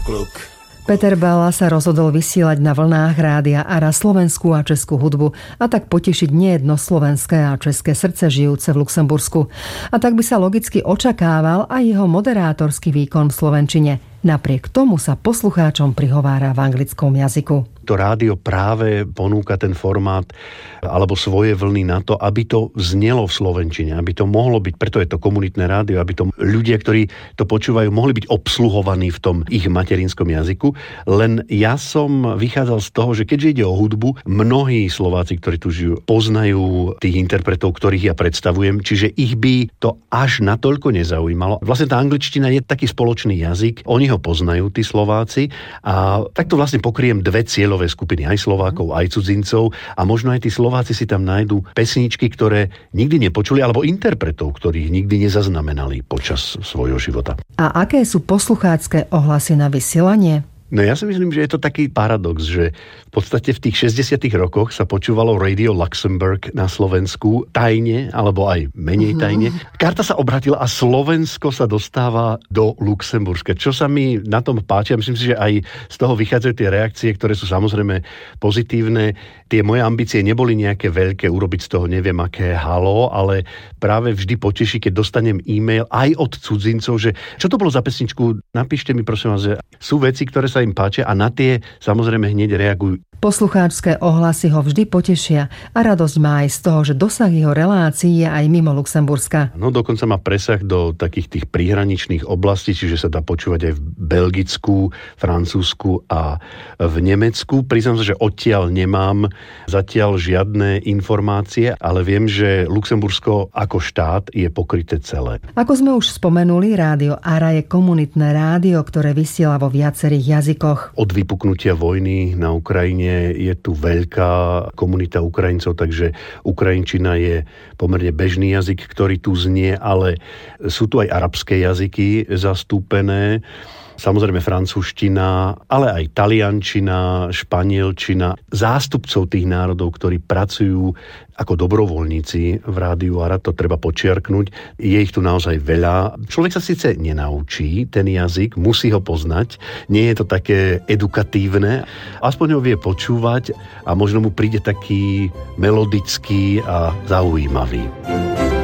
Rokľuk. Peter Bala sa rozhodol vysielať na vlnách rádia Ara slovenskú a českú hudbu a tak potešiť nejedno slovenské a české srdce žijúce v Luxembursku. A tak by sa logicky očakával aj jeho moderátorský výkon v slovenčine. Napriek tomu sa poslucháčom prihovára v anglickom jazyku. To rádio práve ponúka ten formát alebo svoje vlny na to, aby to znelo v slovenčine, aby to mohlo byť, preto je to komunitné rádio, aby to ľudia, ktorí to počúvajú, mohli byť obsluhovaní v tom ich materinskom jazyku. Len ja som vychádzal z toho, že keďže ide o hudbu, mnohí Slováci, ktorí tu žijú, poznajú tých interpretov, ktorých ja predstavujem, čiže ich by to až natoľko nezaujímalo. Vlastne tá angličtina je taký spoločný jazyk, oni ho poznajú, tí Slováci, a takto vlastne pokriem dve cieľové skupiny, aj Slovákov, aj cudzincov, a možno aj tí Slováci si tam nájdú pesničky, ktoré nikdy nepočuli, alebo interpretov, ktorých nikdy nezaznamenali počas svojho života. A aké sú posluchácke ohlasy na vysielanie? No ja si myslím, že je to taký paradox, že v podstate v tých 60. rokoch sa počúvalo Radio Luxembourg na Slovensku tajne, alebo aj menej tajne. Karta sa obratila a Slovensko sa dostáva do Luxemburska. Čo sa mi na tom páči, a myslím si, že aj z toho vychádzajú tie reakcie, ktoré sú samozrejme pozitívne. Tie moje ambície neboli nejaké veľké, urobiť z toho neviem aké halo, ale práve vždy poteší, keď dostanem e-mail aj od cudzincov, že čo to bolo za pesničku, napíšte mi prosím vás, že sú veci, ktoré sa im páčia, a na tie samozrejme hneď reagujú. Poslucháčské ohlasy ho vždy potešia a radosť má aj z toho, že dosah jeho relácií je aj mimo Luxemburska. No dokonca má presah do takých tých príhraničných oblastí, čiže sa dá počúvať aj v Belgicku, Francúzsku a v Nemecku. Priznám sa, že odtiaľ nemám zatiaľ žiadne informácie, ale viem, že Luxembursko ako štát je pokryté celé. Ako sme už spomenuli, rádio Ara je komunitné rádio, ktoré vysiela vo viacerých jazykoch. Od vypuknutia vojny na Ukrajine je tu veľká komunita Ukrajincov, takže ukrajinčina je pomerne bežný jazyk, ktorý tu znie, ale sú tu aj arabské jazyky zastúpené. Samozrejme francúzština, ale aj taliančina, španielčina. Zástupcov tých národov, ktorí pracujú ako dobrovoľníci v rádiu Ara, to treba podčiarknuť. Je ich tu naozaj veľa. Človek sa síce nenaučí ten jazyk, musí ho poznať. Nie je to také edukatívne. Aspoň ho vie počúvať a možno mu príde taký melodický a zaujímavý.